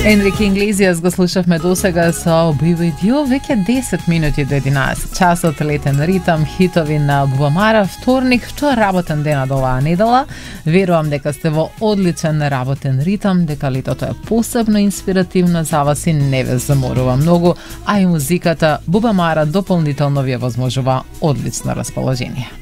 Енрике Иглесиас го слушавме досега со Be With You, веќе 10 минути до 11. Часот летен ритам, хитови на Бубамара, вторник, што работен ден од оваа недела. Верувам дека сте во одличен работен ритам, дека летото е посебно инспиративно за вас и не ве заморува многу, а и музиката Бубамара дополнително ви возможува одлично расположение.